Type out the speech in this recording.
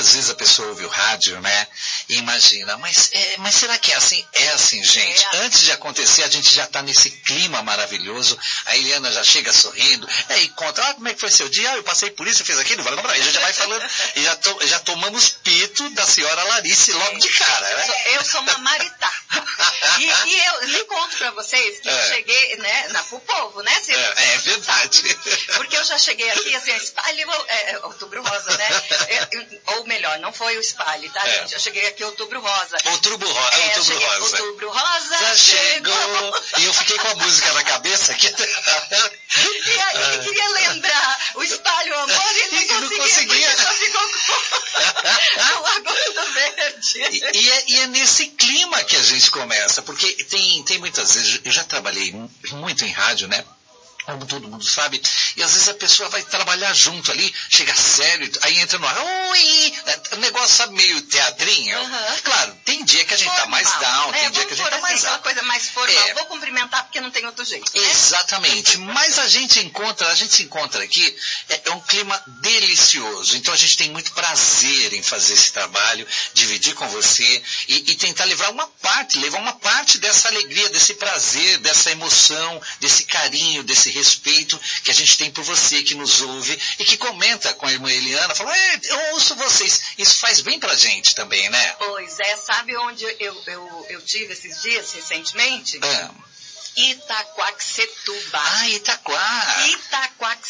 muitas vezes a pessoa ouve o rádio, né? E imagina, mas será que é assim? É assim, gente. Antes de acontecer, a gente já está nesse clima maravilhoso. A Eliana já chega sorrindo, e conta, como é que foi seu dia? Eu passei por isso, eu fiz aquilo, a gente já vai falando, e já tomamos pito da senhora Larice logo de cara, né? Eu sou uma maritá. E eu lhe conto para vocês que eu cheguei, né, pro povo, né? É verdade. Porque eu já cheguei aqui, assim, espalhe, Outubro Rosa, né? Ou melhor, não foi o espalhe, tá, gente? Eu cheguei aqui Outubro Rosa. Outubro Rosa. Outubro Rosa já chegou. E eu fiquei com a música na cabeça aqui. E aí ele queria lembrar o espalho amor e não conseguia. Só ficou com a Lagoa Verde. E é nesse clima que a gente começa, porque tem muitas vezes, eu já trabalhei muito em rádio, né? Como todo mundo sabe, e às vezes a pessoa vai trabalhar junto ali, chega sério, aí entra no ar, oi, o negócio sabe meio teatrinho. Claro, tem dia que a gente formal, tá mais down, tem dia que a gente tá mais aquela alto. coisa mais formal, vou cumprimentar porque não tem outro jeito, né? Exatamente, mas a gente se encontra aqui, é um clima delicioso, então a gente tem muito prazer em fazer esse trabalho, dividir com você e tentar levar uma parte dessa alegria, desse prazer, dessa emoção, desse carinho, desse respeito que a gente tem por você, que nos ouve e que comenta com a irmã Eliana, fala, eu ouço vocês. Isso faz bem pra gente também, né? Pois é, sabe onde eu tive esses dias recentemente? Itaquaquecetuba. Itaquá.